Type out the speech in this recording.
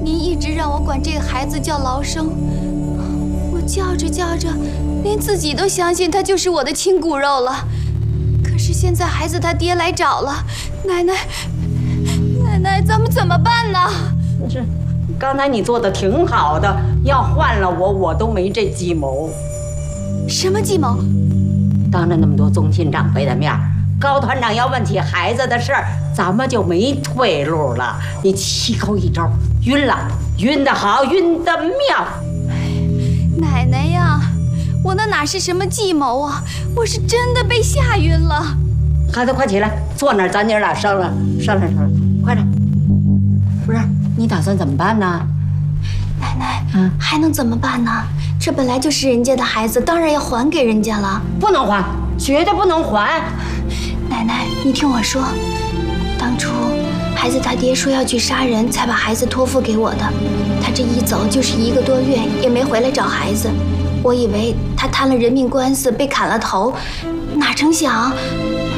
您一直让我管这个孩子叫劳生，我叫着叫着，连自己都相信他就是我的亲骨肉了。可是现在孩子他爹来找了，奶奶，咱们怎么办呢？ 是，刚才你做的挺好的，要换了我都没这计谋。 什么计谋？ 当着那么多宗亲长辈的面，高团长要问起孩子的事儿，咱们就没退路了。你7勾一招，晕了，晕得好，晕得妙。 奶奶呀，我那哪是什么计谋啊，我是真的被吓晕了。 孩子，快起来，坐那儿，咱娘俩商量，快点。不是，你打算怎么办呢？ 奶奶，还能怎么办呢？这本来就是人家的孩子，当然要还给人家了。 不能还，绝对不能还。 奶奶，你听我说，当初孩子他爹说要去杀人，才把孩子托付给我的。他这一走就是1个多月，也没回来找孩子。我以为他摊了人命官司，被砍了头，哪成想